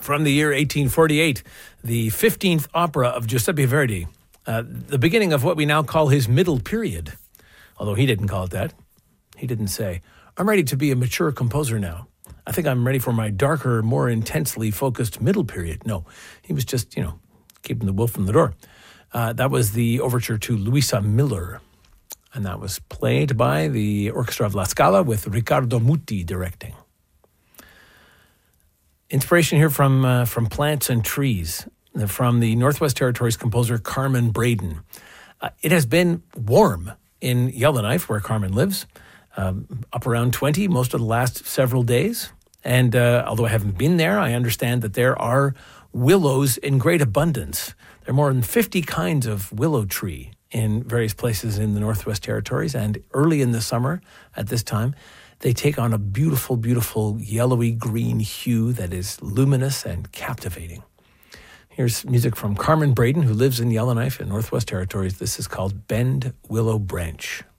from the year 1848, the 15th opera of Giuseppe Verdi, the beginning of what we now call his middle period, although he didn't call it that. He didn't say, I'm ready to be a mature composer now. I think I'm ready for my darker, more intensely focused middle period. No, he was just, keeping the wolf from the door. That was the overture to Luisa Miller, and that was played by the Orchestra of La Scala with Riccardo Muti directing. Inspiration here from plants and trees, from the Northwest Territories composer Carmen Braden. It has been warm in Yellowknife, where Carmen lives, up around 20 most of the last several days. And although I haven't been there, I understand that there are willows in great abundance. There are more than 50 kinds of willow tree in various places in the Northwest Territories. And early in the summer, at this time, they take on a beautiful, beautiful yellowy green hue that is luminous and captivating. Here's music from Carmen Braden, who lives in Yellowknife in Northwest Territories. This is called Bend Willow Branch.